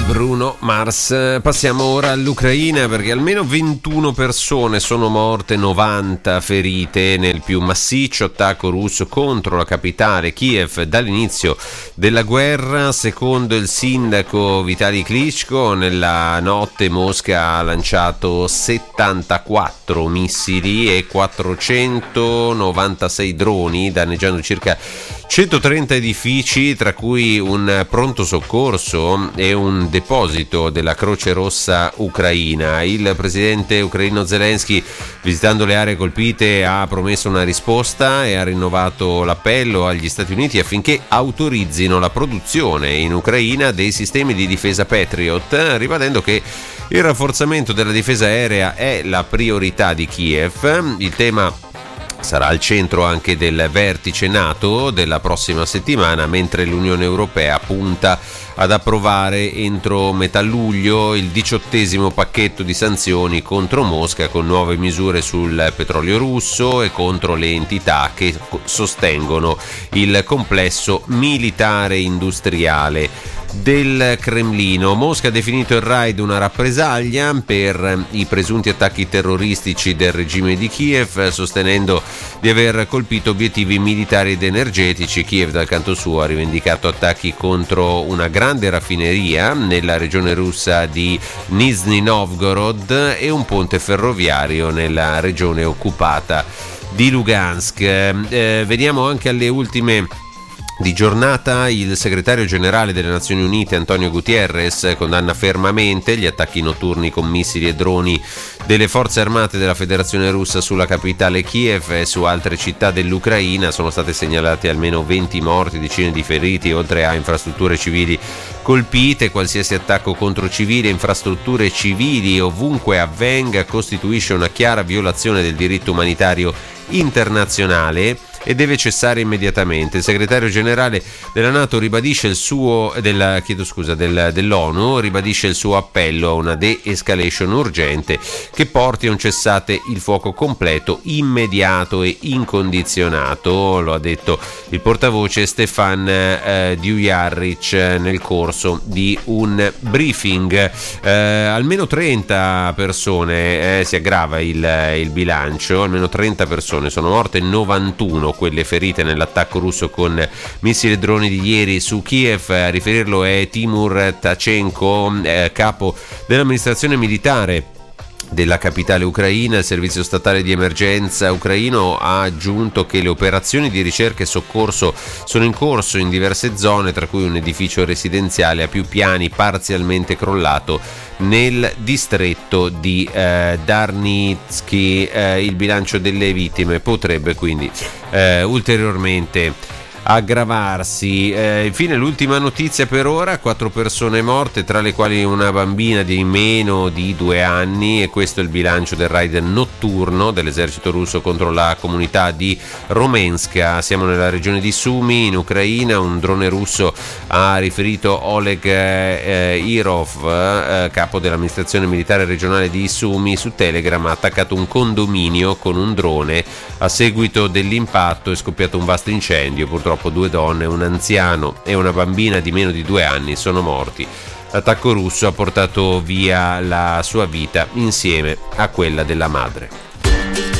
Bruno Mars. Passiamo ora all'Ucraina, perché almeno 21 persone sono morte, 90 ferite nel più massiccio attacco russo contro la capitale Kiev dall'inizio della guerra. Secondo il sindaco Vitali Klitschko, nella notte Mosca ha lanciato 74 missili e 496 droni, danneggiando circa 130 edifici, tra cui un pronto soccorso e un deposito della Croce Rossa ucraina. Il presidente ucraino Zelensky, visitando le aree colpite, ha promesso una risposta e ha rinnovato l'appello agli Stati Uniti affinché autorizzino la produzione in Ucraina dei sistemi di difesa Patriot, ribadendo che il rafforzamento della difesa aerea è la priorità di Kiev. Il tema sarà al centro anche del vertice NATO della prossima settimana, mentre l'Unione Europea punta ad approvare entro metà luglio il 18° pacchetto di sanzioni contro Mosca, con nuove misure sul petrolio russo e contro le entità che sostengono il complesso militare industriale del Cremlino. Mosca ha definito il raid una rappresaglia per i presunti attacchi terroristici del regime di Kiev, sostenendo di aver colpito obiettivi militari ed energetici. Kiev, dal canto suo, ha rivendicato attacchi contro una grande raffineria nella regione russa di Nizhny Novgorod e un ponte ferroviario nella regione occupata di Lugansk. Veniamo anche alle ultime di giornata. Il segretario generale delle Nazioni Unite Antonio Guterres condanna fermamente gli attacchi notturni con missili e droni delle forze armate della Federazione Russa sulla capitale Kiev e su altre città dell'Ucraina. Sono state segnalate almeno 20 morti, decine di feriti, oltre a infrastrutture civili colpite. Qualsiasi attacco contro civili e infrastrutture civili, ovunque avvenga, costituisce una chiara violazione del diritto umanitario internazionale e deve cessare immediatamente. Il segretario generale della NATO ribadisce dell'ONU ribadisce il suo appello a una de-escalation urgente che porti a un cessate il fuoco completo, immediato e incondizionato. Lo ha detto il portavoce Stefan Dujarric nel corso di un briefing. Almeno 30 persone, si aggrava il bilancio, almeno 30 persone sono morte, 91 quelle ferite nell'attacco russo con missili e droni di ieri su Kiev. A riferirlo è Timur Tachenko, capo dell'amministrazione militare della capitale ucraina. Il servizio statale di emergenza ucraino ha aggiunto che le operazioni di ricerca e soccorso sono in corso in diverse zone, tra cui un edificio residenziale a più piani parzialmente crollato nel distretto di Darnitsky. Il bilancio delle vittime potrebbe quindi ulteriormente aggravarsi. Infine l'ultima notizia per ora: 4 persone morte, tra le quali una bambina di meno di 2 anni, e questo è il bilancio del raid notturno dell'esercito russo contro la comunità di Romenska. Siamo nella regione di Sumy in Ucraina. Un drone russo, ha riferito Oleg Irov, capo dell'amministrazione militare regionale di Sumy, su Telegram, ha attaccato un condominio con un drone. A seguito dell'impatto è scoppiato un vasto incendio. Purtroppo 2 donne, un anziano e una bambina di meno di 2 anni sono morti. L'attacco russo ha portato via la sua vita insieme a quella della madre.